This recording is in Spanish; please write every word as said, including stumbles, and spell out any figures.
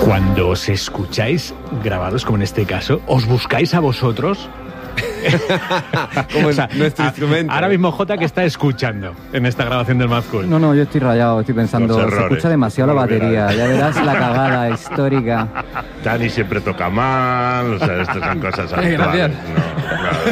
Cuando os escucháis grabados, como en este caso, ¿os buscáis a vosotros? Como O sea, nuestro a- instrumento. Ahora mismo Jota, que está escuchando en esta grabación del Mad Cool. No, no, yo estoy rayado, estoy pensando, Los se errores, escucha demasiado la como lo batería, miráis. ya verás la cagada histórica. Dani siempre toca mal, o sea, estas son cosas Eh, habituales. gracias. No, claro.